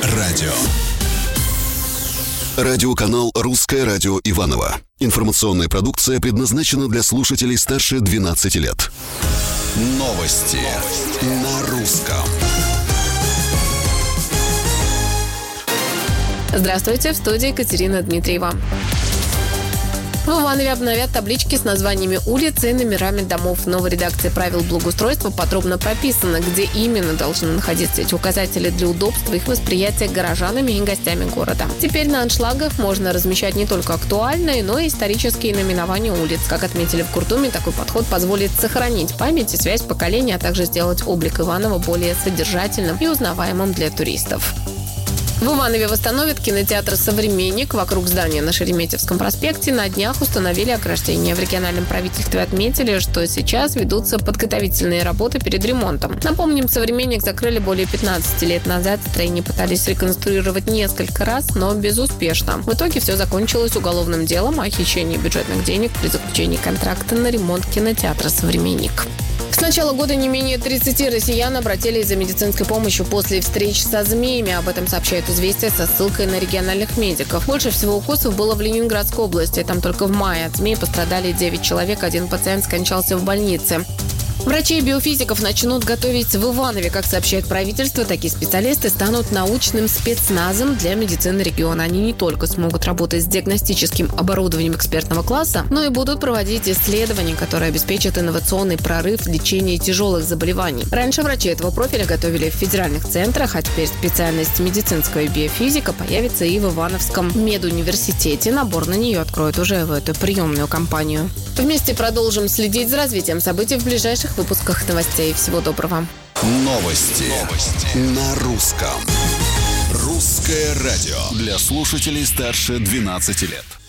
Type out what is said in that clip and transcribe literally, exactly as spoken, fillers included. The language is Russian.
радио. Радиоканал «Русское радио Иваново». Информационная продукция предназначена для слушателей старше двенадцати лет. Новости на русском. Здравствуйте, в студии Екатерина Дмитриева. В Иванове обновят таблички с названиями улиц и номерами домов. В новой редакции правил благоустройства подробно прописано, где именно должны находиться эти указатели для удобства их восприятия горожанами и гостями города. Теперь на аншлагах можно размещать не только актуальные, но и исторические наименования улиц. Как отметили в Куртуме, такой подход позволит сохранить память и связь поколений, а также сделать облик Иванова более содержательным и узнаваемым для туристов. В Иванове восстановят кинотеатр «Современник». Вокруг здания на Шереметьевском проспекте на днях установили ограждение. В региональном правительстве отметили, что сейчас ведутся подготовительные работы перед ремонтом. Напомним, «Современник» закрыли более пятнадцати лет назад. Строение пытались реконструировать несколько раз, но безуспешно. В итоге все закончилось уголовным делом о хищении бюджетных денег при заключении контракта на ремонт кинотеатра «Современник». С начала года не менее тридцати россиян обратились за медицинской помощью после встреч со змеями. Об этом сообщает «Известия» со ссылкой на региональных медиков. Больше всего укусов было в Ленинградской области. Там только в мае от змей пострадали девять человек. Один пациент скончался в больнице. Врачей и биофизиков начнут готовить в Иванове. Как сообщает правительство, такие специалисты станут научным спецназом для медицины региона. Они не только смогут работать с диагностическим оборудованием экспертного класса, но и будут проводить исследования, которые обеспечат инновационный прорыв в лечении тяжелых заболеваний. Раньше врачи этого профиля готовили в федеральных центрах, а теперь специальность медицинская биофизика появится и в Ивановском медуниверситете. Набор на нее откроют уже в эту приемную кампанию. Вместе продолжим следить за развитием событий в ближайших выпусках новостей. Всего доброго. Новости, Новости. на русском. Русское радио для слушателей старше двенадцати лет.